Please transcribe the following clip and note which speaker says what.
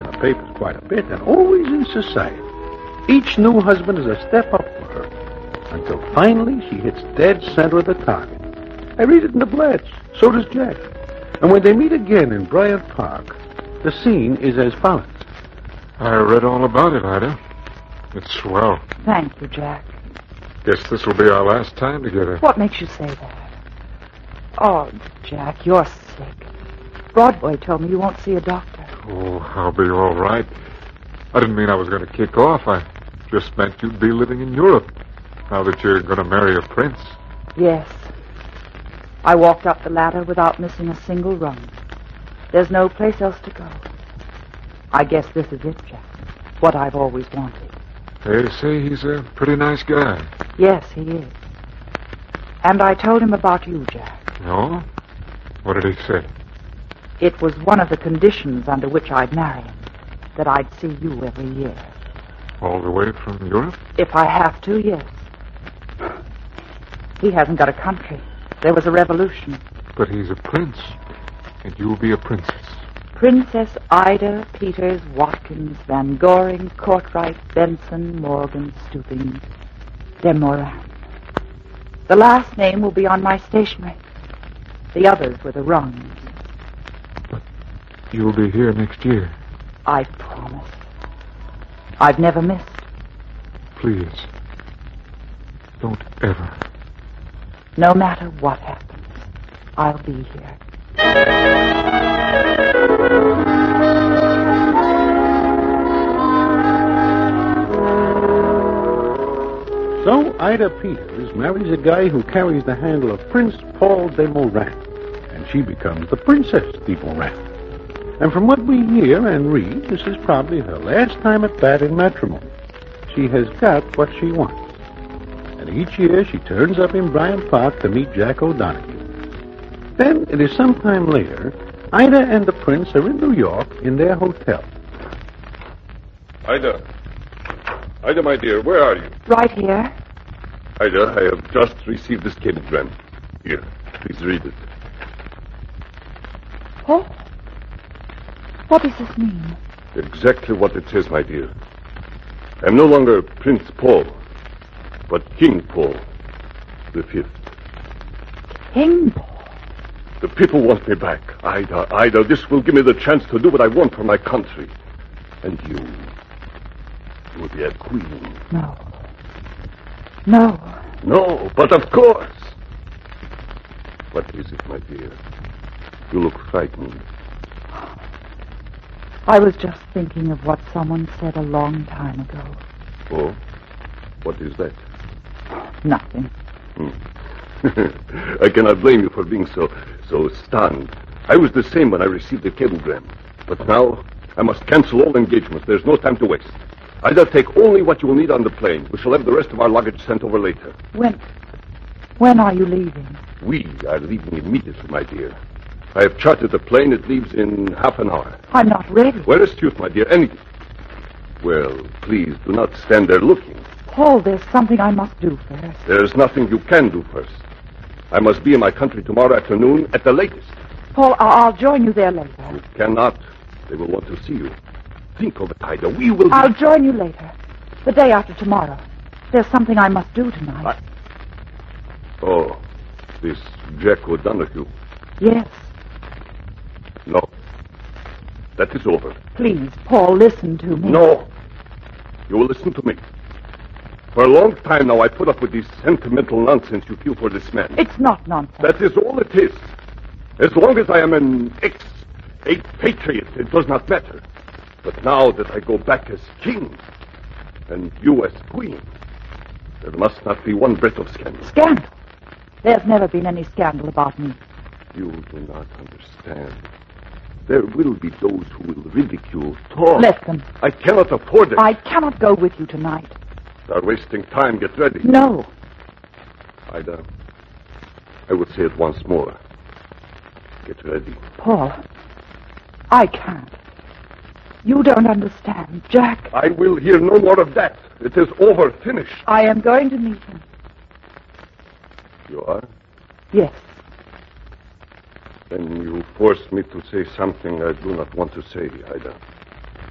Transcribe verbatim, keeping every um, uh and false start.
Speaker 1: the papers quite a bit, and always in society. Each new husband is a step up for her, until finally she hits dead center of the target. I read it in the Blitz. So does Jack. And when they meet again in Bryant Park, the scene is as follows.
Speaker 2: I read all about it, Ida. It's swell.
Speaker 3: Thank you, Jack.
Speaker 2: Guess this will be our last time together.
Speaker 3: What makes you say that? Oh, Jack, you're sick. Broadway told me you won't see a doctor.
Speaker 2: Oh, I'll be all right. I didn't mean I was going to kick off. I just meant you'd be living in Europe, now that you're going to marry a prince.
Speaker 3: Yes. I walked up the ladder without missing a single rung. There's no place else to go. I guess this is it, Jack. What I've always wanted.
Speaker 2: They say he's a pretty nice guy.
Speaker 3: Yes, he is. And I told him about you, Jack.
Speaker 2: No? What did he say?
Speaker 3: It was one of the conditions under which I'd marry him, that I'd see you every year.
Speaker 2: All the way from Europe?
Speaker 3: If I have to, yes. He hasn't got a country. There was a revolution.
Speaker 2: But he's a prince, and you'll be a princess.
Speaker 3: Princess Ida Peters Watkins Van Goring Courtright Benson Morgan Stooping de Moran. The last name will be on my stationery. The others were the rungs.
Speaker 2: But you'll be here next year.
Speaker 3: I promise. I've never missed.
Speaker 2: Please, don't ever.
Speaker 3: No matter what happens, I'll be here.
Speaker 1: So Ida Peters marries a guy who carries the handle of Prince Paul de Moran, and she becomes the Princess de Moran. And from what we hear and read, this is probably her last time at bat in matrimony. She has got what she wants. And each year she turns up in Bryant Park to meet Jack O'Donoghue. Then, it is sometime later, Ida and the prince are in New York in their hotel.
Speaker 4: Ida. Ida, my dear, where are you?
Speaker 3: Right here.
Speaker 4: Ida, I have just received this cablegram. Here, please read it.
Speaker 3: Oh? What does this mean?
Speaker 4: Exactly what it says, my dear. I'm no longer Prince Paul, but King Paul the Fifth.
Speaker 3: King Paul?
Speaker 4: The people want me back. Ida, Ida, this will give me the chance to do what I want for my country. And you, you will be a queen.
Speaker 3: No. No.
Speaker 4: No, but of course. What is it, my dear? You look frightened.
Speaker 3: I was just thinking of what someone said a long time ago.
Speaker 4: Oh? What is that?
Speaker 3: Nothing.
Speaker 4: Hmm. I cannot blame you for being so so stunned. I was the same when I received the cablegram. But now I must cancel all engagements. There's no time to waste. Either take only what you will need on the plane. We shall have the rest of our luggage sent over later.
Speaker 3: When... When are you leaving?
Speaker 4: We are leaving immediately, my dear. I have chartered the plane. It leaves in half an hour.
Speaker 3: I'm not ready.
Speaker 4: Where is Tooth, my dear? Any... Well, please do not stand there looking.
Speaker 3: Paul, there's something I must do first.
Speaker 4: There's nothing you can do first. I must be in my country tomorrow afternoon at the latest.
Speaker 3: Paul, I- I'll join you there later.
Speaker 4: You cannot. They will want to see you. Think of it, Ida. We will be...
Speaker 3: I'll join you later. The day after tomorrow. There's something I must do tonight.
Speaker 4: I... Oh, this Jack O'Donoghue.
Speaker 3: Yes.
Speaker 4: No. That is over.
Speaker 3: Please, Paul, listen to me.
Speaker 4: No. You will listen to me. For a long time now, I put up with this sentimental nonsense you feel for this man.
Speaker 3: It's not nonsense.
Speaker 4: That is all it is. As long as I am an ex... a patriot, it does not matter. But now that I go back as king, and you as queen, there must not be one breath of scandal.
Speaker 3: Scandal? There's never been any scandal about me.
Speaker 4: You do not understand. There will be those who will ridicule, talk.
Speaker 3: Let them.
Speaker 4: I cannot afford it.
Speaker 3: I cannot go with you tonight.
Speaker 4: They are wasting time. Get ready.
Speaker 3: No.
Speaker 4: Ida, I would say it once more. Get ready.
Speaker 3: Paul, I can't. You don't understand, Jack.
Speaker 4: I will hear no more of that. It is over. Finished.
Speaker 3: I am going to meet him.
Speaker 4: You are?
Speaker 3: Yes.
Speaker 4: Then you force me to say something I do not want to say, Ida.